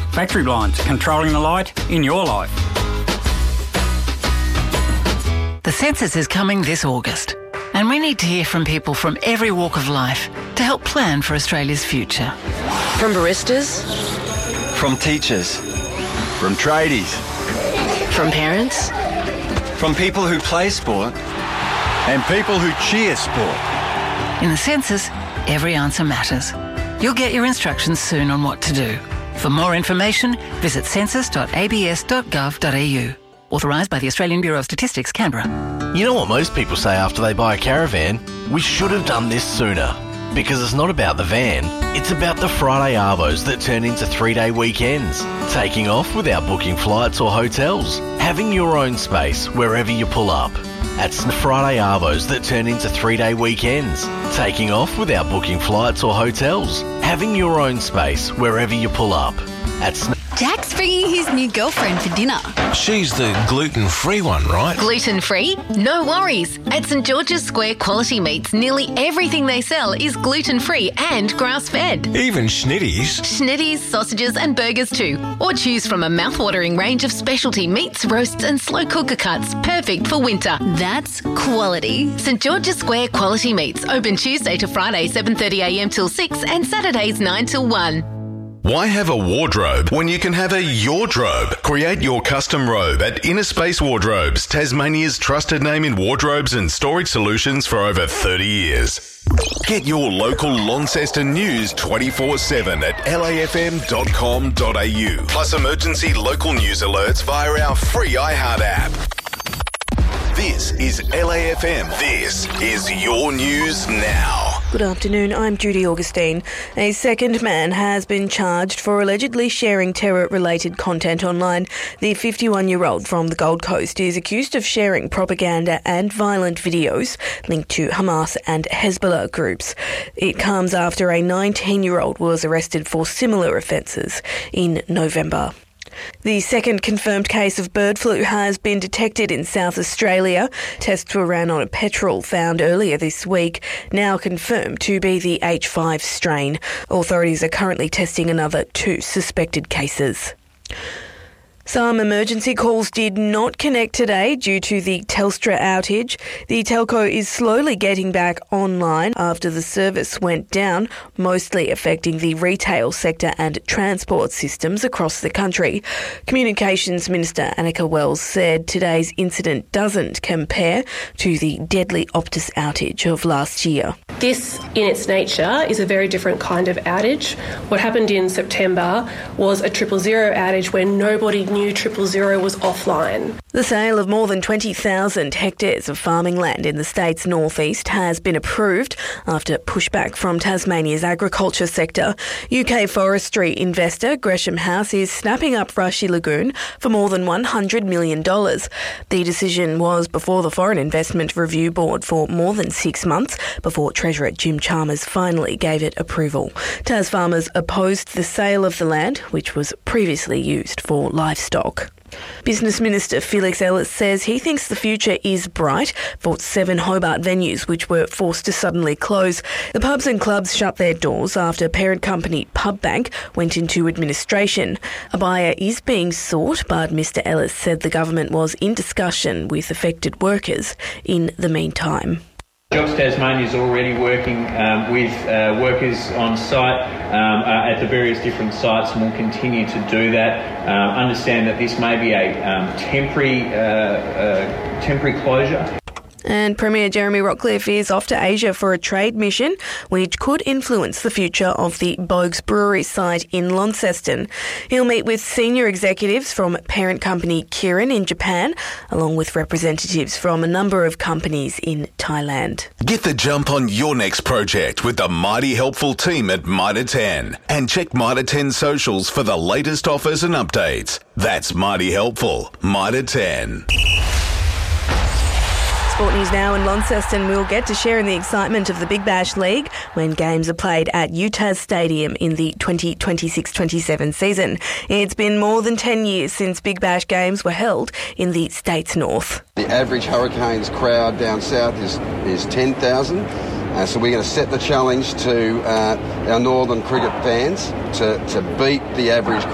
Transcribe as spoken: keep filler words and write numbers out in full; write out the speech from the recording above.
Factory Blinds, controlling the light in your life. The census is coming this August, and we need to hear from people from every walk of life to help plan for Australia's future. From baristas, from teachers, from tradies, from parents, from people who play sport, and people who cheer sport. In the census, every answer matters. You'll get your instructions soon on what to do. For more information, visit census dot a b s dot gov dot a u. Authorised by the Australian Bureau of Statistics, Canberra. You know what most people say after they buy a caravan? We should have done this sooner. Because it's not about the van, it's about the Friday Arvos that turn into three-day weekends. Taking off without booking flights or hotels. Having your own space wherever you pull up. That's the Friday Arvos that turn into three-day weekends. Taking off without booking flights or hotels. Having your own space wherever you pull up. That's Jack's bringing his new girlfriend for dinner. She's the gluten-free one, right? Gluten-free? No worries. At St George's Square Quality Meats, nearly everything they sell is gluten-free and grass-fed. Even schnitties? Schnitties, sausages and burgers too. Or choose from a mouth-watering range of specialty meats, roasts and slow cooker cuts, perfect for winter. That's quality. St George's Square Quality Meats, open Tuesday to Friday seven thirty a m till six and Saturdays nine till one. Why have a wardrobe when you can have a yourdrobe? Create your custom robe at Inner Space Wardrobes, Tasmania's trusted name in wardrobes and storage solutions for over thirty years. Get your local Launceston news twenty-four seven at l a f m dot com dot a u. Plus emergency local news alerts via our free iHeart app. This is L A F M. This is your news now. Good afternoon, I'm Judy Augustine. A second man has been charged for allegedly sharing terror-related content online. The fifty-one-year-old from the Gold Coast is accused of sharing propaganda and violent videos linked to Hamas and Hezbollah groups. It comes after a nineteen-year-old was arrested for similar offences in November. The second confirmed case of bird flu has been detected in South Australia. Tests were ran on a petrel found earlier this week, now confirmed to be the H five strain. Authorities are currently testing another two suspected cases. Some emergency calls did not connect today due to the Telstra outage. The telco is slowly getting back online after the service went down, mostly affecting the retail sector and transport systems across the country. Communications Minister Annika Wells said today's incident doesn't compare to the deadly Optus outage of last year. This, in its nature, is a very different kind of outage. What happened in September was a triple zero outage where nobody knew triple zero was offline. The sale of more than twenty thousand hectares of farming land in the state's northeast has been approved after pushback from Tasmania's agriculture sector. U K forestry investor Gresham House is snapping up Rushy Lagoon for more than one hundred million dollars. The decision was before the Foreign Investment Review Board for more than six months before Treasurer Jim Chalmers finally gave it approval. Tas farmers opposed the sale of the land, which was previously used for livestock. Business Minister Felix Ellis says he thinks the future is bright for seven Hobart venues which were forced to suddenly close. The pubs and clubs shut their doors after parent company PubBank went into administration. A buyer is being sought, but Mr Ellis said the government was in discussion with affected workers in the meantime. Jobs Tasmania is already working um, with uh, workers on site um, uh, at the various different sites and will continue to do that. Uh, understand that this may be a um, temporary, uh, uh, temporary closure. And Premier Jeremy Rockcliffe is off to Asia for a trade mission, which could influence the future of the Bogues Brewery site in Launceston. He'll meet with senior executives from parent company Kirin in Japan, along with representatives from a number of companies in Thailand. Get the jump on your next project with the mighty helpful team at Mitre ten. And check Mitre ten socials for the latest offers and updates. That's mighty helpful. Mitre ten. Sport news now in Launceston. We'll get to share in the excitement of the Big Bash League when games are played at UTAS Stadium in the twenty twenty-six twenty-seven season. It's been more than ten years since Big Bash games were held in the state's north. The average Hurricanes crowd down south is, is ten thousand. Uh, so we're going to set the challenge to uh, our northern cricket fans to, to beat the average crowd.